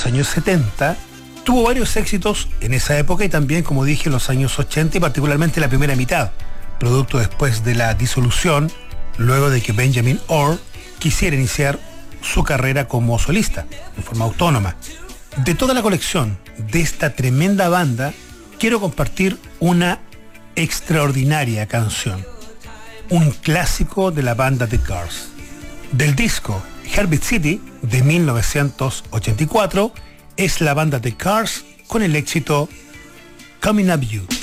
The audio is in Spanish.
los años 70, tuvo varios éxitos en esa época y también, como dije, en los años 80 y particularmente la primera mitad, producto después de la disolución, luego de que Benjamin Orr quisiera iniciar su carrera como solista, en forma autónoma. De toda la colección de esta tremenda banda, quiero compartir una extraordinaria canción, un clásico de la banda The Cars. Del disco Heartbeat City de 1984 es la banda The Cars con el éxito Coming Up You.